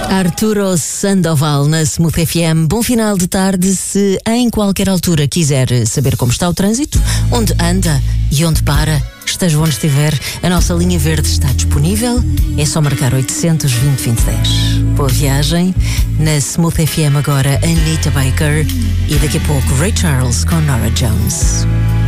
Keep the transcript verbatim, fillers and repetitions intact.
Arturo Sandoval na Smooth F M. Bom final de tarde. Se em qualquer altura quiser saber como está o trânsito, onde anda e onde para, esteja onde estiver, a nossa linha verde está disponível. É só marcar oitocentos, vinte, vinte, dez. Boa viagem. Na Smooth F M agora, Anita Baker e daqui a pouco Ray Charles com Norah Jones.